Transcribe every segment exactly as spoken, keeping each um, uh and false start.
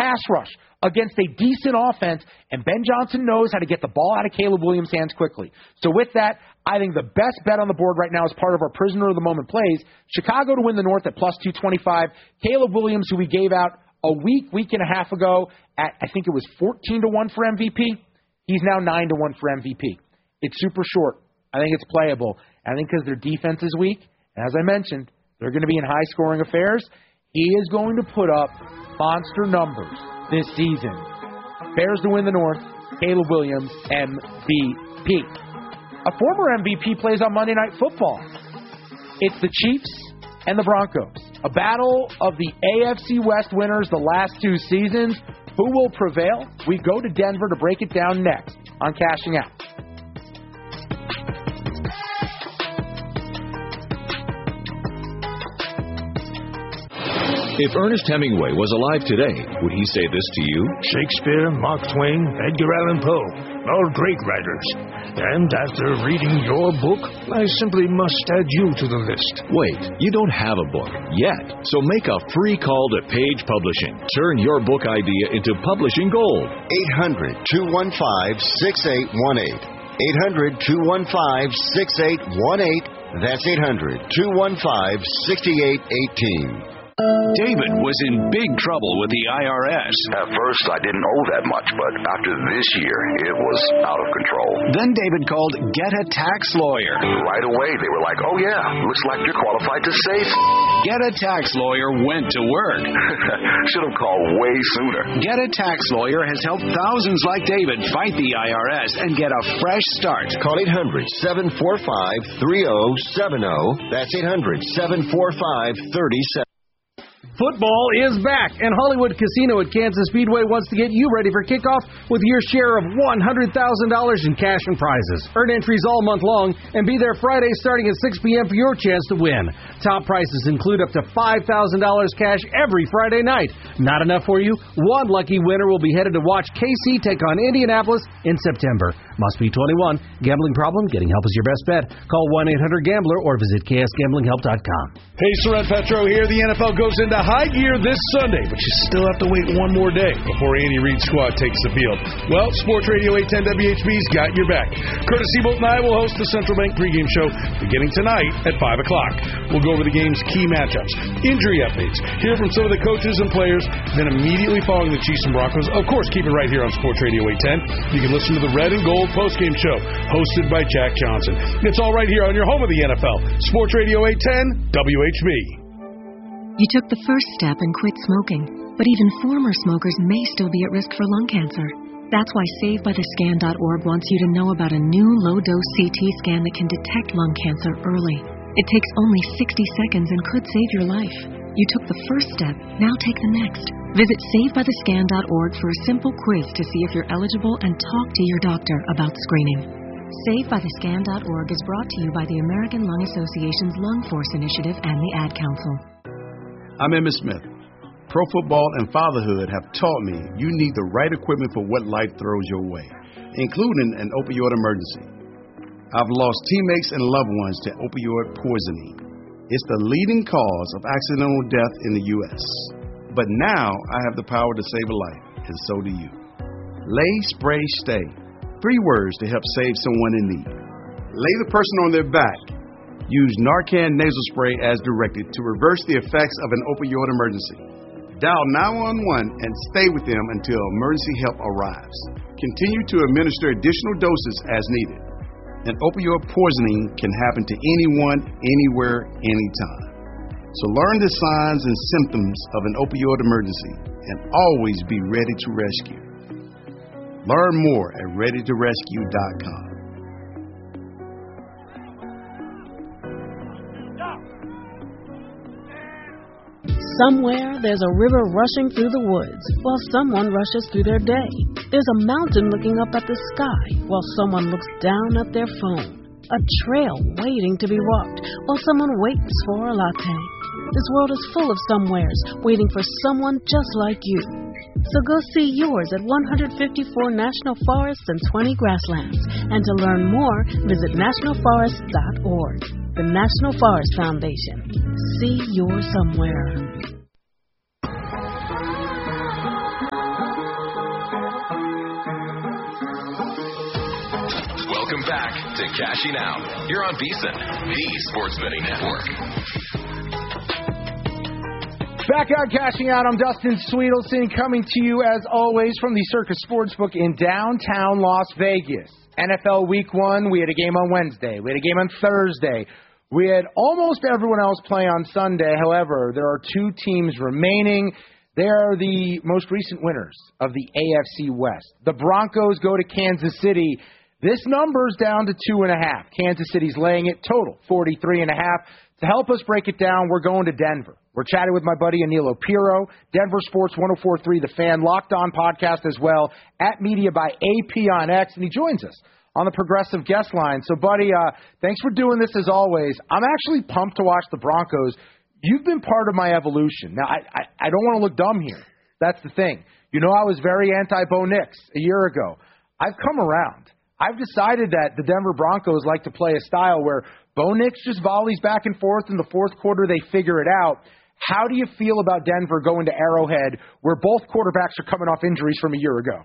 pass rush against a decent offense, and Ben Johnson knows how to get the ball out of Caleb Williams' hands quickly. So with that, I think the best bet on the board right now as part of our prisoner of the moment plays, Chicago to win the North at plus two twenty-five. Caleb Williams, who we gave out a week, week and a half ago at, I think it was fourteen to one for M V P. He's now nine to one for M V P. It's super short. I think it's playable. And I think because their defense is weak, and as I mentioned, they're going to be in high-scoring affairs, he is going to put up monster numbers this season. Bears to win the North, Caleb Williams, M V P. A former M V P plays on Monday Night Football. It's the Chiefs and the Broncos. A battle of the A F C West winners the last two seasons. Who will prevail? We go to Denver to break it down next on Cashing Out. If Ernest Hemingway was alive today, would he say this to you? Shakespeare, Mark Twain, Edgar Allan Poe, all great writers. And after reading your book, I simply must add you to the list. Wait, you don't have a book yet. So make a free call to Page Publishing. Turn your book idea into publishing gold. eight hundred, two one five, six eight one eight. eight hundred, two one five, six eight one eight. That's eight hundred, two one five, six eight one eight. David was in big trouble with the I R S. At first, I didn't owe that much, but after this year, it was out of control. Then David called Get a Tax Lawyer. Right away, they were like, oh yeah, looks like you're qualified to save. Get a Tax Lawyer went to work. Should have called way sooner. Get a Tax Lawyer has helped thousands like David fight the I R S and get a fresh start. Call eight hundred, seven four five, three oh seven oh. That's eight hundred, seven four five, three oh seven oh. Football is back, and Hollywood Casino at Kansas Speedway wants to get you ready for kickoff with your share of one hundred thousand dollars in cash and prizes. Earn entries all month long and be there Friday starting at six p.m. for your chance to win. Top prizes include up to five thousand dollars cash every Friday night. Not enough for you? One lucky winner will be headed to watch K C take on Indianapolis in September. Must be twenty-one. Gambling problem? Getting help is your best bet. Call one eight hundred gambler or visit k s gambling help dot com. Hey, Soren Petro here. The N F L goes into high gear this Sunday, but you still have to wait one more day before Andy Reid's squad takes the field. Well, Sports Radio eight ten W H B's got your back. Curtis Seabolt and I will host the Central Bank pregame show beginning tonight at five o'clock. We'll go over the game's key matchups, injury updates, hear from some of the coaches and players, then immediately following the Chiefs and Broncos. Of course, keep it right here on Sports Radio eight ten. You can listen to the Red and Gold postgame show hosted by Jack Johnson. It's all right here on your home of the N F L, Sports Radio eight ten W H B. You took the first step and quit smoking, but even former smokers may still be at risk for lung cancer. That's why Save By The Scan dot org wants you to know about a new low-dose C T scan that can detect lung cancer early. It takes only sixty seconds and could save your life. You took the first step, now take the next. Visit Save By The Scan dot org for a simple quiz to see if you're eligible and talk to your doctor about screening. Save By The Scan dot org is brought to you by the American Lung Association's Lung Force Initiative and the Ad Council. I'm Emmitt Smith. Pro football and fatherhood have taught me you need the right equipment for what life throws your way, including an opioid emergency. I've lost teammates and loved ones to opioid poisoning. It's the leading cause of accidental death in the U S But now I have the power to save a life, and so do you. Lay, spray, stay. Three words to help save someone in need. Lay the person on their back. Use Narcan nasal spray as directed to reverse the effects of an opioid emergency. Dial nine one one and stay with them until emergency help arrives. Continue to administer additional doses as needed. An opioid poisoning can happen to anyone, anywhere, anytime. So learn the signs and symptoms of an opioid emergency and always be ready to rescue. Learn more at ready to rescue dot com. Somewhere, there's a river rushing through the woods while someone rushes through their day. There's a mountain looking up at the sky while someone looks down at their phone. A trail waiting to be walked while someone waits for a latte. This world is full of somewheres waiting for someone just like you. So go see yours at one hundred fifty-four national forests and twenty grasslands. And to learn more, visit national forest dot org. The National Forest Foundation. See your somewhere. Welcome back to Cashing Out here on VSiN, the Sports Betting Network. Back out, Cashing Out. I'm Dustin Sweetelson, coming to you as always from the Circus Sportsbook in downtown Las Vegas. N F L Week One. We had a game on Wednesday. We had a game on Thursday. We had almost everyone else play on Sunday. However, there are two teams remaining. They are the most recent winners of the A F C West. The Broncos go to Kansas City. This number's down to two and a half. Kansas City's laying it total forty-three and a half. To help us break it down, we're going to Denver. We're chatting with my buddy Aniello Piro, Denver Sports one oh four point three, The Fan, Locked On podcast as well, at Media by A P on X, and he joins us on the Progressive guest line. So, buddy, uh, thanks for doing this as always. I'm actually pumped to watch the Broncos. You've been part of my evolution. Now, I, I, I don't want to look dumb here. That's the thing. You know, I was very anti-Bo Nix a year ago. I've come around. I've decided that the Denver Broncos like to play a style where Bo Nix just volleys back and forth. In the fourth quarter, they figure it out. How do you feel about Denver going to Arrowhead, where both quarterbacks are coming off injuries from a year ago?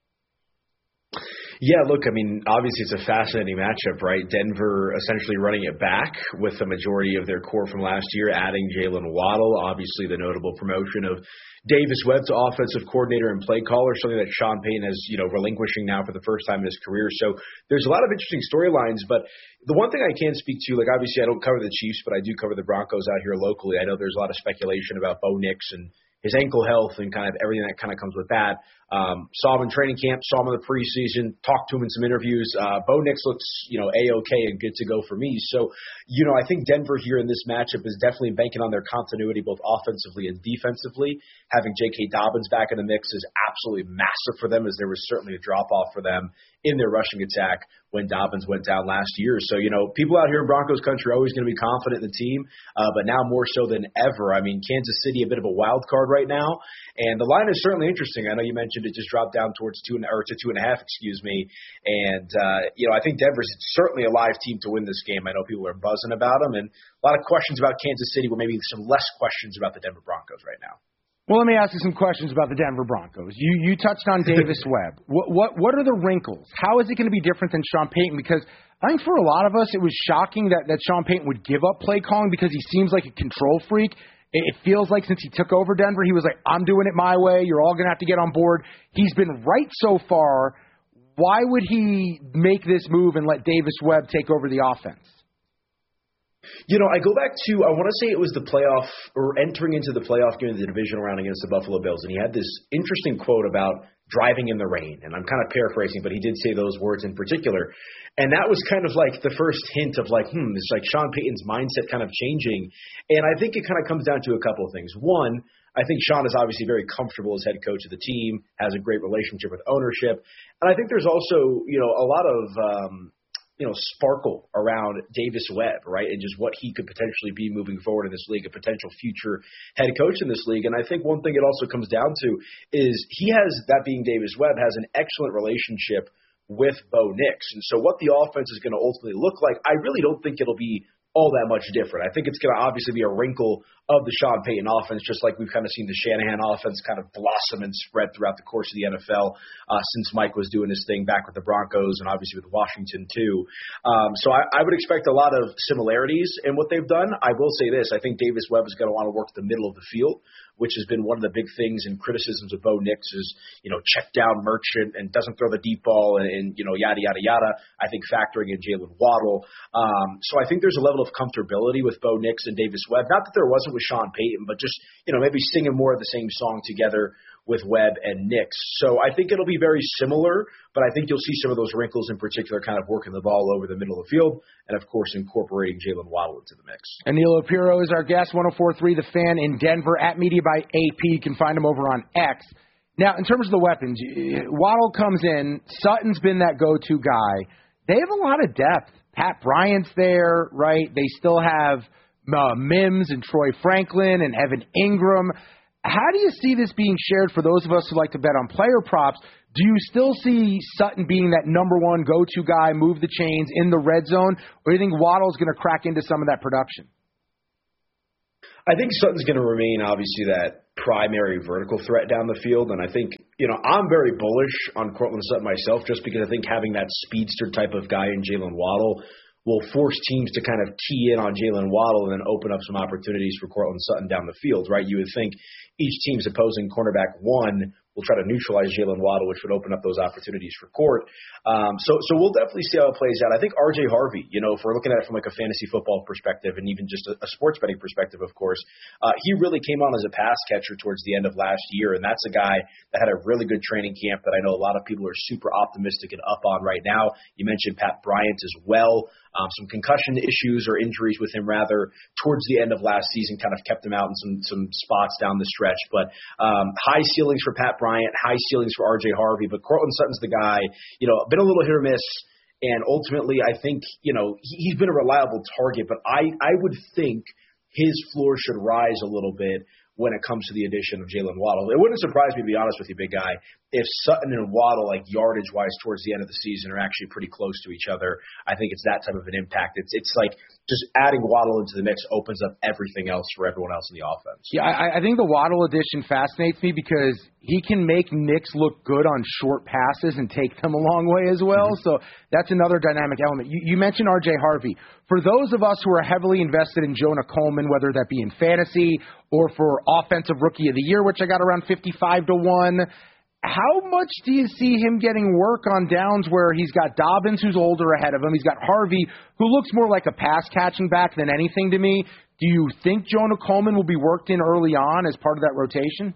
Yeah, look, I mean, obviously it's a fascinating matchup, right? Denver essentially running it back with the majority of their core from last year, adding Jalen Waddle, obviously the notable promotion of Davis Webb to offensive coordinator and play caller, something that Sean Payton has, you know, relinquishing now for the first time in his career. So there's a lot of interesting storylines, but the one thing I can speak to, like obviously I don't cover the Chiefs, but I do cover the Broncos out here locally. I know there's a lot of speculation about Bo Nix and his ankle health and kind of everything that kind of comes with that. Um, saw him in training camp, saw him in the preseason, talked to him in some interviews. Uh, Bo Nix looks, you know, A-okay and good to go for me. So, you know, I think Denver here in this matchup is definitely banking on their continuity both offensively and defensively. Having J K. Dobbins back in the mix is absolutely massive for them, as there was certainly a drop-off for them in their rushing attack when Dobbins went down last year. So, you know, people out here in Broncos country are always going to be confident in the team, uh, but now more so than ever. I mean, Kansas City, a bit of a wild card right now, and the line is certainly interesting. I know you mentioned it just dropped down towards two and or to two and a half, excuse me. And uh, you know, I think Denver's certainly a live team to win this game. I know people are buzzing about them, and a lot of questions about Kansas City, but maybe some less questions about the Denver Broncos right now. Well, let me ask you some questions about the Denver Broncos. You you touched on Davis Webb. What what what are the wrinkles? How is it going to be different than Sean Payton? Because I think for a lot of us, it was shocking that, that Sean Payton would give up play calling because he seems like a control freak. It feels like since he took over Denver, he was like, I'm doing it my way. You're all going to have to get on board. He's been right so far. Why would he make this move and let Davis Webb take over the offense? You know, I go back to, I want to say it was the playoff, or entering into the playoff game of the divisional round against the Buffalo Bills, and he had this interesting quote about driving in the rain, and I'm kind of paraphrasing, but he did say those words in particular, and that was kind of like the first hint of like, hmm, it's like Sean Payton's mindset kind of changing, and I think it kind of comes down to a couple of things. One, I think Sean is obviously very comfortable as head coach of the team, has a great relationship with ownership, and I think there's also, you know, a lot of um, you know, sparkle around Davis Webb, right, and just what he could potentially be moving forward in this league, a potential future head coach in this league. And I think one thing it also comes down to is he has, that being Davis Webb, has an excellent relationship with Bo Nix. And so what the offense is going to ultimately look like, I really don't think it'll be all that much different. I think it's going to obviously be a wrinkle of the Sean Payton offense, just like we've kind of seen the Shanahan offense kind of blossom and spread throughout the course of the N F L uh, since Mike was doing his thing back with the Broncos and obviously with Washington too. Um, so I, I would expect a lot of similarities in what they've done. I will say this. I think Davis Webb is going to want to work the middle of the field, which has been one of the big things and criticisms of Bo Nix is, you know, check down merchant and doesn't throw the deep ball and, and you know, yada, yada, yada. I think factoring in Jalen Waddle. Um, so I think there's a level of comfortability with Bo Nix and Davis Webb. Not that there wasn't with Sean Payton, but just, you know, maybe singing more of the same song together with Webb and Nix. So I think it'll be very similar, but I think you'll see some of those wrinkles in particular kind of working the ball over the middle of the field and, of course, incorporating Jalen Waddle into the mix. Aniello Piro is our guest, one oh four point three The Fan in Denver, at Media by A P. You can find him over on X. Now, in terms of the weapons, Waddle comes in. Sutton's been that go-to guy. They have a lot of depth. Pat Bryant's there, right? They still have uh, Mims and Troy Franklin and Evan Ingram. How do you see this being shared for those of us who like to bet on player props? Do you still see Sutton being that number one go-to guy, move the chains in the red zone, or do you think Waddle's going to crack into some of that production? I think Sutton's going to remain, obviously, that primary vertical threat down the field. And I think, you know, I'm very bullish on Courtland Sutton myself just because I think having that speedster type of guy in Jalen Waddle will force teams to kind of key in on Jalen Waddle and then open up some opportunities for Courtland Sutton down the field, right? You would think each team's opposing cornerback one will try to neutralize Jalen Waddle, which would open up those opportunities for Court. Um, so so we'll definitely see how it plays out. I think R J Harvey, you know, if we're looking at it from like a fantasy football perspective and even just a, a sports betting perspective, of course, uh, he really came on as a pass catcher towards the end of last year, and that's a guy that had a really good training camp that I know a lot of people are super optimistic and up on right now. You mentioned Pat Bryant as well. Um, some concussion issues or injuries with him, rather, towards the end of last season kind of kept him out in some some spots down the stretch. But um, high ceilings for Pat Bryant, high ceilings for R J Harvey. But Courtland Sutton's the guy, you know, been a little hit or miss. And ultimately, I think, you know, he, he's been a reliable target. But I, I would think his floor should rise a little bit when it comes to the addition of Jalen Waddle. It wouldn't surprise me, to be honest with you, big guy, if Sutton and Waddle, like yardage-wise towards the end of the season, are actually pretty close to each other. I think it's that type of an impact. It's it's like just adding Waddle into the mix opens up everything else for everyone else in the offense. Yeah, I, I think the Waddle addition fascinates me because he can make Knicks look good on short passes and take them a long way as well. Mm-hmm. So that's another dynamic element. You, you mentioned R J Harvey. For those of us who are heavily invested in Jonah Coleman, whether that be in fantasy or for Offensive Rookie of the Year, which I got around fifty-five to one, how much do you see him getting work on downs where he's got Dobbins, who's older, ahead of him? He's got Harvey, who looks more like a pass-catching back than anything to me. Do you think Jonah Coleman will be worked in early on as part of that rotation?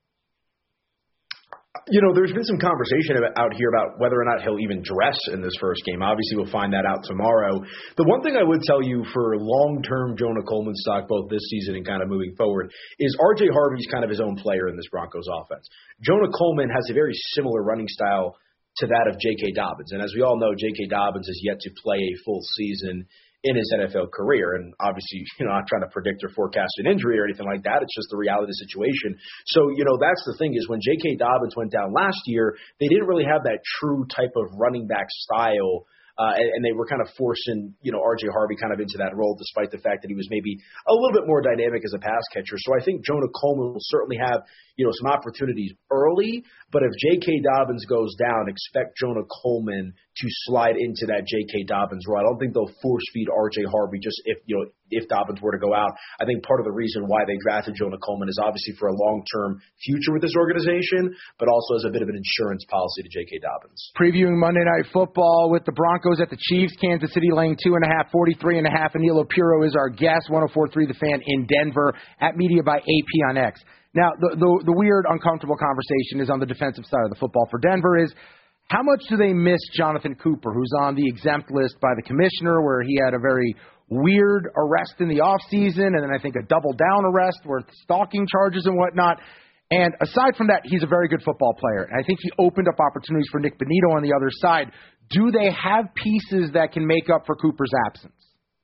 You know, there's been some conversation about, out here about whether or not he'll even dress in this first game. Obviously, we'll find that out tomorrow. The one thing I would tell you for long-term Jonah Coleman stock, both this season and kind of moving forward, is R J Harvey's kind of his own player in this Broncos offense. Jonah Coleman has a very similar running style to that of J K. Dobbins. And as we all know, J K. Dobbins has yet to play a full season in his N F L career. And obviously, you know, I'm not trying to predict or forecast an injury or anything like that. It's just the reality of the situation. So, you know, that's the thing is when J K. Dobbins went down last year, they didn't really have that true type of running back style. Uh, and, and they were kind of forcing, you know, R J Harvey kind of into that role, despite the fact that he was maybe a little bit more dynamic as a pass catcher. So I think Jonah Coleman will certainly have, you know, some opportunities early. But if J K. Dobbins goes down, expect Jonah Coleman to slide into that J K. Dobbins role. I don't think they'll force feed R J Harvey just if, you know, if Dobbins were to go out. I think part of the reason why they drafted Jonah Coleman is obviously for a long-term future with this organization, but also as a bit of an insurance policy to J K. Dobbins. Previewing Monday Night Football with the Broncos at the Chiefs, Kansas City laying two and a half, forty-three and a half. Anilo Piro is our guest, one oh four point three The Fan in Denver, at Media by A P on X. Now, the, the the weird, uncomfortable conversation is on the defensive side of the football for Denver is how much do they miss Jonathan Cooper, who's on the exempt list by the commissioner, where he had a very weird arrest in the offseason, and then I think a double-down arrest with stalking charges and whatnot. And aside from that, he's a very good football player. And I think he opened up opportunities for Nick Bonito on the other side. Do they have pieces that can make up for Cooper's absence?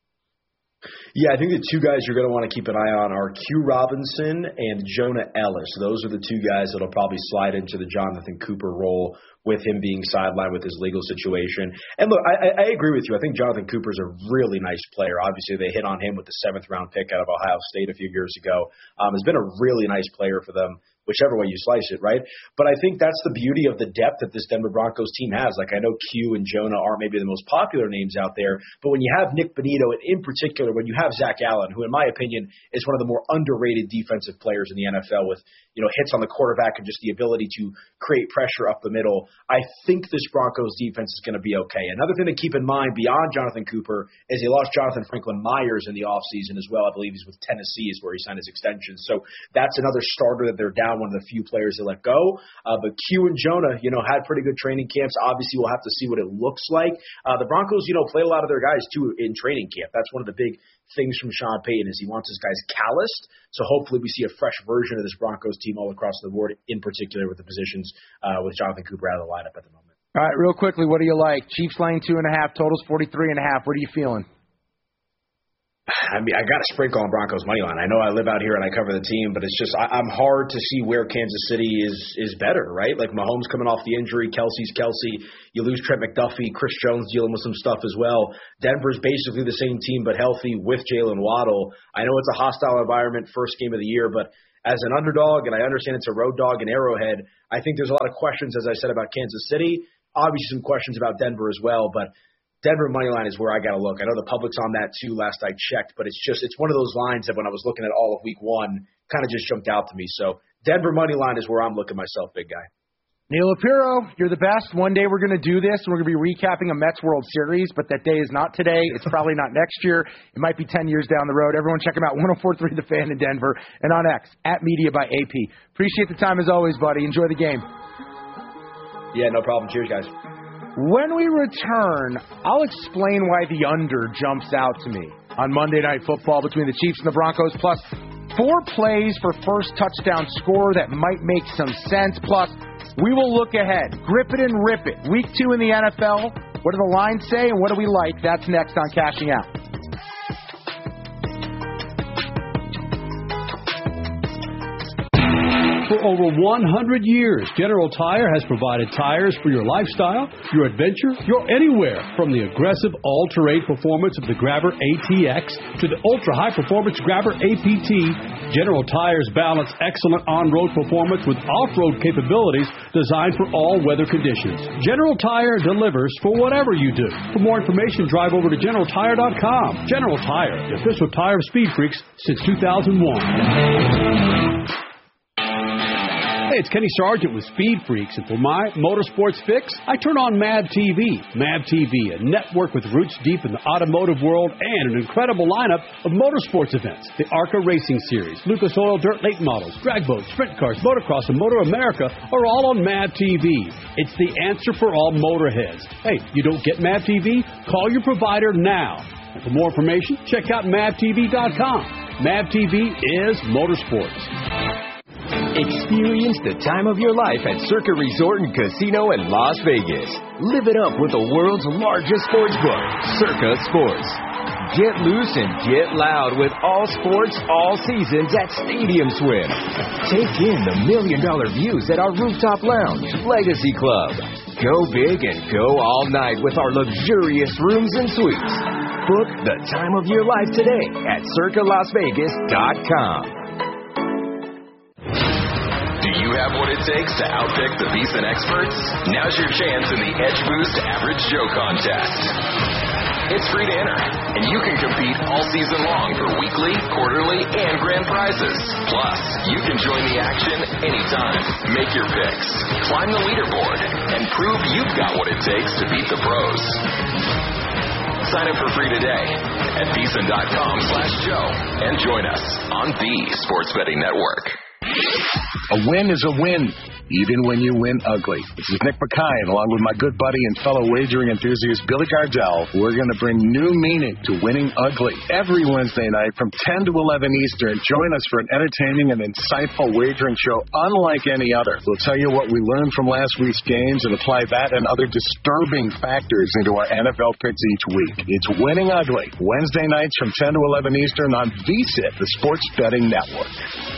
Yeah, I think the two guys you're going to want to keep an eye on are Q Robinson and Jonah Ellis. Those are the two guys that will probably slide into the Jonathan Cooper role with him being sidelined with his legal situation. And look, I, I agree with you. I think Jonathan Cooper's a really nice player. Obviously, they hit on him with the seventh round pick out of Ohio State a few years ago. Um, has been a really nice player for them, whichever way you slice it, right? But I think that's the beauty of the depth that this Denver Broncos team has. Like, I know Q and Jonah aren't maybe the most popular names out there, but when you have Nick Bonito, and in particular, when you have Zach Allen, who in my opinion is one of the more underrated defensive players in the N F L with, you know, hits on the quarterback and just the ability to create pressure up the middle, I think this Broncos defense is going to be okay. Another thing to keep in mind beyond Jonathan Cooper is they lost Jonathan Franklin Myers in the offseason as well. I believe he's with Tennessee is where he signed his extension. So that's another starter that they're down, one of the few players they let go. Uh, but Q and Jonah, you know, had pretty good training camps. Obviously, we'll have to see what it looks like. Uh, the Broncos, you know, play a lot of their guys, too, in training camp. That's one of the big things from Sean Payton is he wants his guys calloused. So hopefully we see a fresh version of this Broncos team all across the board, in particular with the positions uh, with Jonathan Cooper out of the lineup at the moment. All right, real quickly, what do you like? Chiefs laying two and a half, totals forty-three and a half. What are you feeling? I mean, I got to sprinkle on Broncos money line. I know I live out here and I cover the team, but it's just I, I'm hard to see where Kansas City is is better, right? Like Mahomes coming off the injury, Kelsey's Kelsey. You lose Trent McDuffie, Chris Jones dealing with some stuff as well. Denver's basically the same team but healthy with Jalen Waddle. I know it's a hostile environment, first game of the year, but as an underdog, and I understand it's a road dog in Arrowhead, I think there's a lot of questions, as I said, about Kansas City. Obviously some questions about Denver as well, but Denver money line is where I got to look. I know the public's on that too last I checked, but it's just it's one of those lines that when I was looking at all of week one, kind of just jumped out to me. So Denver money line is where I'm looking myself, big guy. Neil Apiro, you're the best. One day we're going to do this, and we're going to be recapping a Mets World Series, but that day is not today. It's probably not next year. It might be ten years down the road. Everyone check him out, one oh four point three The Fan in Denver, and on X, at Media by A P. Appreciate the time as always, buddy. Enjoy the game. Yeah, no problem. Cheers, guys. When we return, I'll explain why the under jumps out to me on Monday Night Football between the Chiefs and the Broncos, plus four plays for first touchdown scorer that might make some sense, plus we will look ahead. Grip it and rip it. Week two in the N F L. What do the lines say and what do we like? That's next on Cashing Out. For over one hundred years, General Tire has provided tires for your lifestyle, your adventure, your anywhere. From the aggressive all-terrain performance of the Grabber A T X to the ultra-high performance Grabber A P T, General Tires balance excellent on-road performance with off-road capabilities designed for all weather conditions. General Tire delivers for whatever you do. For more information, drive over to general tire dot com. General Tire, the official tire of Speed Freaks since two thousand one. Hey, it's Kenny Sargent with Speed Freaks, and for my motorsports fix, I turn on M A V T V. M A V T V, a network with roots deep in the automotive world and an incredible lineup of motorsports events. The ARCA Racing Series, Lucas Oil Dirt Late Models, drag boats, sprint cars, motocross, and Motor America are all on M A V T V. It's the answer for all motorheads. Hey, you don't get M A V T V? Call your provider now. And for more information, check out M A V T V dot com. M A V T V is motorsports. Experience the time of your life at Circa Resort and Casino in Las Vegas. Live it up with the world's largest sports book, Circa Sports. Get loose and get loud with all sports, all seasons at Stadium Swim. Take in the million dollar views at our rooftop lounge, Legacy Club. Go big and go all night with our luxurious rooms and suites. Book the time of your life today at circa las vegas dot com. Do you have what it takes to outpick the VEASAN experts? Now's your chance in the Edge Boost Average Joe contest. It's free to enter, and you can compete all season long for weekly, quarterly, and grand prizes. Plus, you can join the action anytime. Make your picks, climb the leaderboard, and prove you've got what it takes to beat the pros. Sign up for free today at VEASAN dot com slash Joe and join us on the Sports Betting Network. A win is a win, even when you win ugly. This is Nick McKay, along with my good buddy and fellow wagering enthusiast Billy Gardell. We're going to bring new meaning to winning ugly. Every Wednesday night from ten to eleven Eastern, join us for an entertaining and insightful wagering show unlike any other. We'll tell you what we learned from last week's games and apply that and other disturbing factors into our N F L picks each week. It's Winning Ugly, Wednesday nights from ten to eleven Eastern on V S I N, the Sports Betting Network.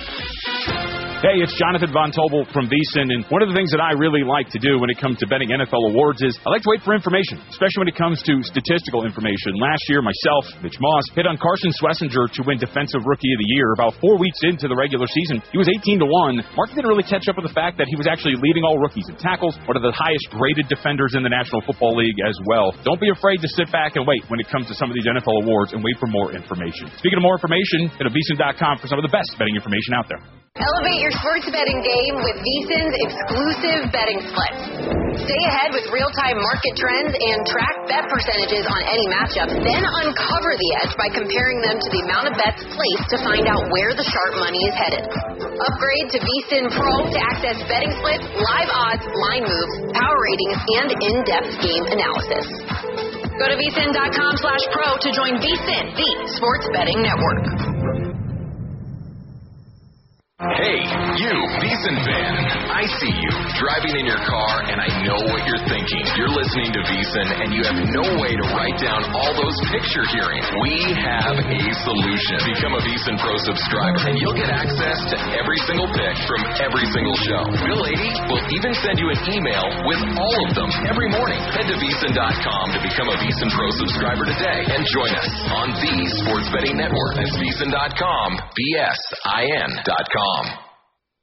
Hey, it's Jonathan Von Tobel from VEASAN, and one of the things that I really like to do when it comes to betting N F L awards is I like to wait for information, especially when it comes to statistical information. Last year, myself, Mitch Moss, hit on Carson Schlesinger to win Defensive Rookie of the Year. About four weeks into the regular season, he was eighteen to one. Mark didn't really catch up with the fact that he was actually leading all rookies in tackles, one of the highest-graded defenders in the National Football League as well. Don't be afraid to sit back and wait when it comes to some of these N F L awards and wait for more information. Speaking of more information, go to VEASAN dot com for some of the best betting information out there. Elevate your sports betting game with VEASAN's exclusive betting splits. Stay ahead with real-time market trends and track bet percentages on any matchup. Then uncover the edge by comparing them to the amount of bets placed to find out where the sharp money is headed. Upgrade to VEASAN Pro to access betting splits, live odds, line moves, power ratings, and in-depth game analysis. Go to VEASAN dot com slash pro to join VEASAN, the sports betting network. Hey, you, VEASAN fan. I see you driving in your car, and I know what you're thinking. You're listening to VEASAN, and you have no way to write down all those picture hearings. We have a solution. Become a VEASAN Pro subscriber, and you'll get access to every single pick from every single show. Bill eighty will even send you an email with all of them every morning. Head to VEASAN dot com to become a VEASAN Pro subscriber today, and join us on the Sports Betting Network. That's VEASAN dot com, V S I N dot com.